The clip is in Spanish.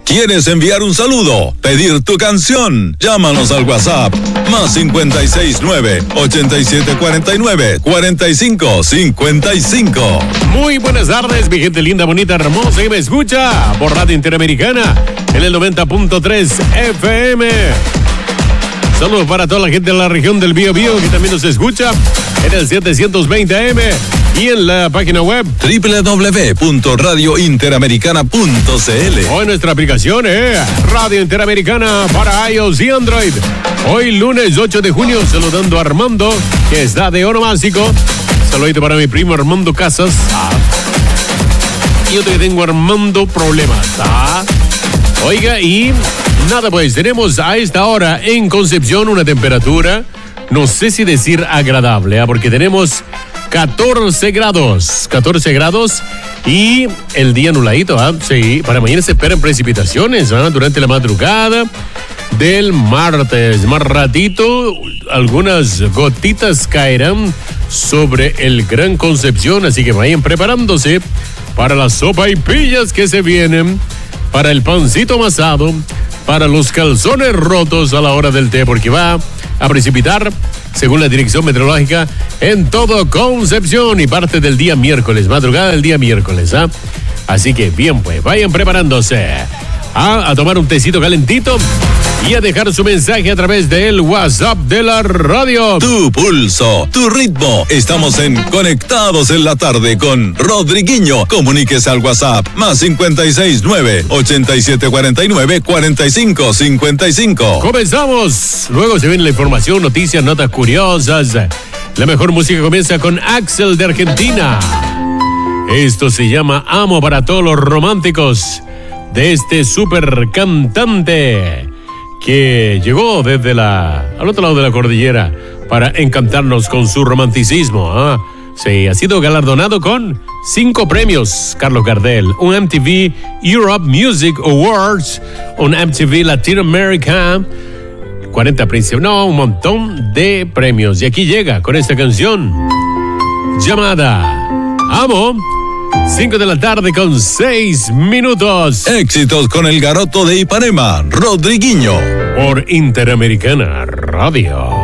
¿Quieres enviar un saludo? ¿Pedir tu canción? Llámanos al WhatsApp más 569-8749-4555. Muy buenas tardes, mi gente linda, bonita, hermosa que me escucha por Radio Interamericana en el 90.3 FM. Saludos para toda la gente de la región del Bío-Bío que también nos escucha en el 720 AM y en la página web www.radiointeramericana.cl o en nuestra aplicación Radio Interamericana para iOS y Android. Hoy lunes 8 de junio saludando a Armando que está de onomástico. Saludito para mi primo Armando Casas. Yo te tengo Armando Problemas. Oiga, y nada, pues tenemos a esta hora en Concepción una temperatura, no sé si decir agradable, porque tenemos 14 grados y el día nubladito, sí, para mañana se esperan precipitaciones durante la madrugada del martes. Más ratito, algunas gotitas caerán sobre el Gran Concepción, así que vayan preparándose para la sopa y pillas que se vienen, para el pancito amasado, para los calzones rotos a la hora del té, porque va a precipitar, según la dirección meteorológica, en todo Concepción y parte del día miércoles, madrugada del día miércoles. Así que bien, pues, vayan preparándose a tomar un tecito calentito y a dejar su mensaje a través del WhatsApp de la radio. Tu pulso, tu ritmo. Estamos en Conectados en la Tarde con Rodriguinho. Comuníquese al WhatsApp más 569-8749-4555. Comenzamos. Luego se viene la información, noticias, notas curiosas. La mejor música comienza con Axel de Argentina. Esto se llama Amo para todos los románticos de este super cantante que llegó desde al otro lado de la cordillera para encantarnos con su romanticismo. Sí, ha sido galardonado con 5 premios, Carlos Gardel, un MTV Europe Music Awards, un MTV Latin America, 40 príncipes, un montón de premios. Y aquí llega con esta canción llamada Amo. 5 de la tarde con 6 minutos. Éxitos con el garoto de Ipanema, Rodriguinho. Por Interamericana Radio.